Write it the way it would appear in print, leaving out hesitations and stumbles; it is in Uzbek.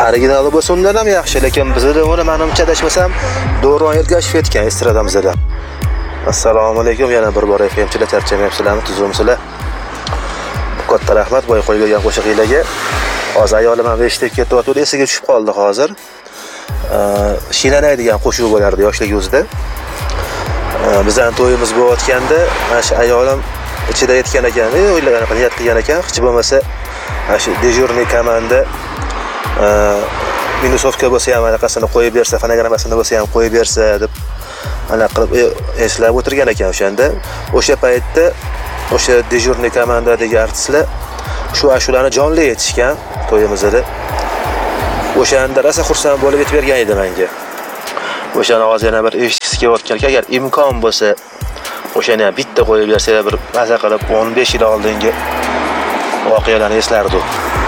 Originali bo'lsa undan ham yaxshi, lekin bizda uni menimcha adashmasam Do'ron Ergashev aytgan estradamizda. Assalomu alaykum, yana bir bor FMchilar charchamayapsizlarmi, tuzumsizlar? Katta rahmat boy qo'ygan qo'shiqlarga. Hozir ayolim ham eshitib ketdi, esiga tushib qoldi hozir. Shiylanaydigan qo'shiq bo'lardi yoshligimizda. Bizning to'yimiz bo'layotganda, mana shu ayolim ichida aytgan ekan, o'ylagan niyat qilgan ekan, hech bo'lmasa mana shu dejurniy komanda minusovka bo'lsa ham anaqasini qo'yib bersa, fonogrammasini bo'lsa ham qo'yib bersa deb ana qilib eslab o'tirgan ekan o'shanda. O'sha paytda o'sha dejurniy komandadagi artistlar shu ashulani jonli aytishgan to'yimizda. O'shanda rosa xursand bo'lib aytib bergan edi menga. O'shani hozir yana bir eshitgisi kelayotgan ekan, agar imkon bo'lsa o'shani ham bitta qo'yib bersa, bir maza qilib 15 yil oldingi voqealarni eslardi.